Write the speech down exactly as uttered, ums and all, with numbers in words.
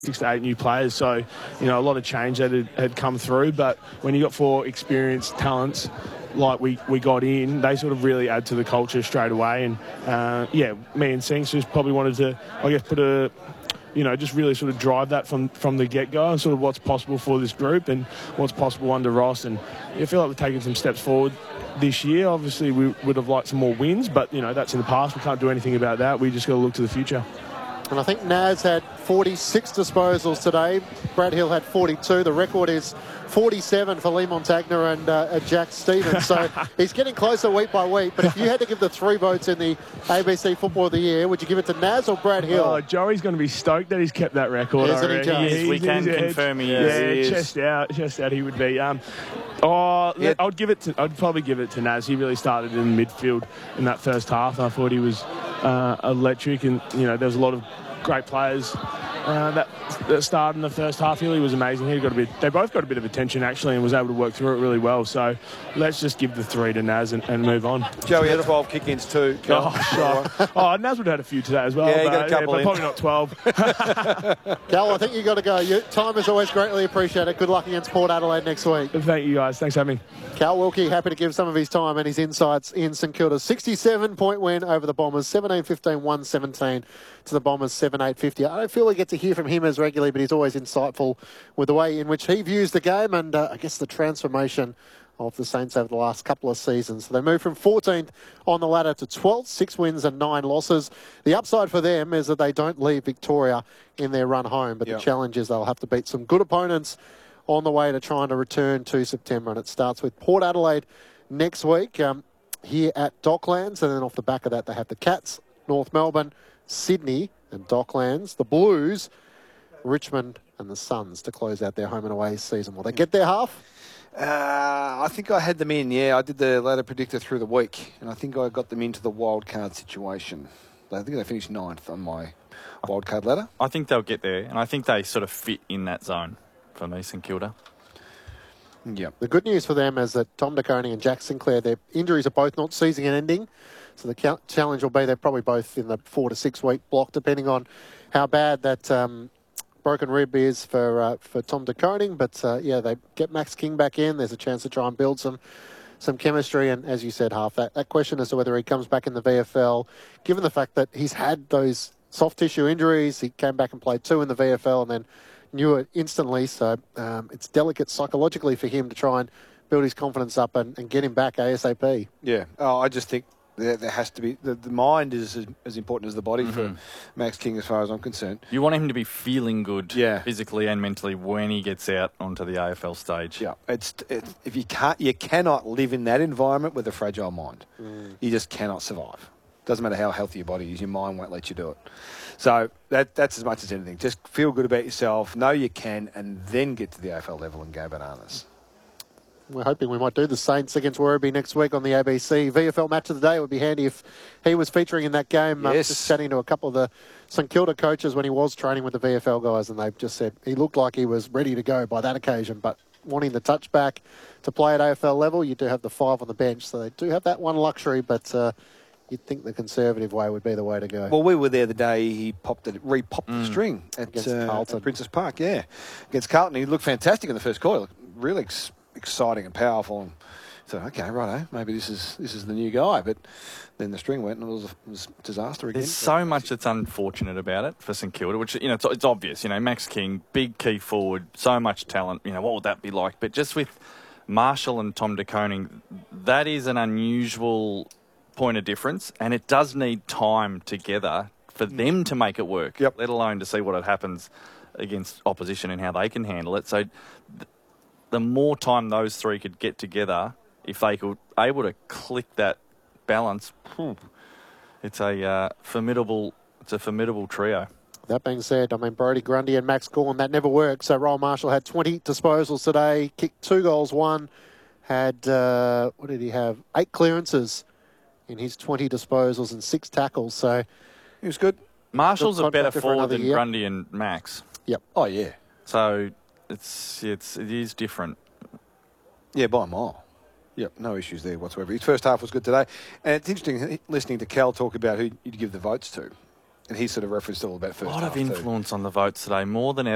six to eight new players, so you know a lot of change that had, had come through. But when you got four experienced talents like we, we got in, they sort of really add to the culture straight away. And uh, yeah, me and Sinks just probably wanted to, I guess, put a, you know, just really sort of drive that from, from the get-go and sort of what's possible for this group and what's possible under Ross. And I feel like we've taken some steps forward this year. Obviously, we would have liked some more wins, but you know that's in the past. We can't do anything about that. We just got to look to the future. And I think Naz had forty-six disposals today. Brad Hill had forty-two. The record is forty-seven for Lee Montagna and uh, Jack Stevens. So he's getting closer week by week. But if you had to give the three votes in the A B C Football of the Year, would you give it to Naz or Brad Hill? Oh, Joey's going to be stoked that he's kept that record. Isn't he, Joe? Yes, we can confirm he is. Yeah, He is. chest out, chest out he would be. Um, oh, Yeah. I'd give it to, I'd probably give it to Naz. He really started in midfield in that first half. And I thought he was uh, electric, and you know there was a lot of great players uh, that, that started in the first half. He was amazing. He got a bit. They both got a bit of attention actually, and was able to work through it really well. So let's just give the three to Naz and, and move on. Joey had twelve kick-ins too. Oh, sure. Oh, Naz would have had a few today as well. Yeah, he but, got a couple yeah, but in. probably not twelve. Cal, I think you've got to go. Your time is always greatly appreciated. Good luck against Port Adelaide next week. Thank you guys. Thanks for having me. Cal Wilkie, happy to give some of his time and his insights in St Kilda's sixty-seven point win over the Bombers, seventeen fifteen, one seventeen to the Bombers, seven eight fifty. I don't feel we get to hear from him as regularly, but he's always insightful with the way in which he views the game and uh, I guess the transformation of the Saints over the last couple of seasons. So they moved from fourteenth on the ladder to twelfth, six wins and nine losses. The upside for them is that they don't leave Victoria in their run home, but Yep. the challenge is they'll have to beat some good opponents on the way to trying to return to September. And it starts with Port Adelaide next week um, here at Docklands. And then off the back of that, they have the Cats, North Melbourne, Sydney and Docklands, the Blues, Richmond and the Suns to close out their home and away season. Will they get their half? Uh, I think I had them in, yeah. I did the ladder predictor through the week, and I think I got them into the wild card situation. I think they finished ninth on my wild card ladder. I think they'll get there, and I think they sort of fit in that zone for me, St Kilda. Yep. The good news for them is that Tom De Koning and Jack Sinclair, their injuries are both not season ending. So the ca- challenge will be they're probably both in the four to six week block, depending on how bad that um, broken rib is for uh, for Tom De Koning. But uh, yeah, they get Max King back in. There's a chance to try and build some some chemistry. And as you said, Half, that, that question as to whether he comes back in the V F L, given the fact that he's had those soft tissue injuries, he came back and played two in the V F L and then knew it instantly. So um, it's delicate psychologically for him to try and build his confidence up and, and get him back ASAP. Yeah. Oh, I just think there, there has to be... The, the mind is as, as important as the body Mm-hmm. for Max King as far as I'm concerned. You want him to be feeling good Yeah. physically and mentally when he gets out onto the A F L stage. Yeah, it's, it's if you can't, you cannot live in that environment with a fragile mind. Mm. You just cannot survive. Doesn't matter how healthy your body is, your mind won't let you do it. So that that's as much as anything. Just feel good about yourself, know you can, and then get to the A F L level and go bananas. We're hoping we might do the Saints against Werribee next week on the A B C. V F L match of the day. It would be handy if he was featuring in that game. Um, Yes. just chatting to a couple of the St Kilda coaches when he was training with the V F L guys, and they just said he looked like he was ready to go by that occasion, but wanting the touchback to play at A F L level, you do have the five on the bench, so they do have that one luxury, but uh, you'd think the conservative way would be the way to go. Well, we were there the day he popped it, re-popped the string at, Against uh, Carlton. at Princess Park, yeah. Against Carlton. He looked fantastic in the first quarter. Looked really ex- exciting and powerful. And so, okay, righto, maybe this is this is the new guy. But then the string went and it was a, it was a disaster again. There's so much that's unfortunate about it for St Kilda, which, you know, it's, it's obvious. You know, Max King, big key forward, so much talent. You know, what would that be like? But just with Marshall and Tom De Koning, that is an unusual point of difference, and it does need time together for them to make it work, Yep. let alone to see what it happens against opposition and how they can handle it. So th- the more time those three could get together, if they could able to click that balance, phew, it's a uh, formidable it's a formidable trio. That being said, I mean, Brodie Grundy and Max Gorn, that never worked. So Roel Marshall had twenty disposals today, kicked two goals, one, had, uh, what did he have? Eight clearances in his twenty disposals and six tackles. So, He was good. Marshall's Good a better contract for forward another than year. Grundy and Max, yep. Oh, yeah. so it's it's it is different. Yeah, by a mile. Yep, no issues there whatsoever. His first half was good today. And it's interesting listening to Cal talk about who you'd give the votes to. And he sort of referenced all about A first lot half of too. influence on the votes today, more than ever.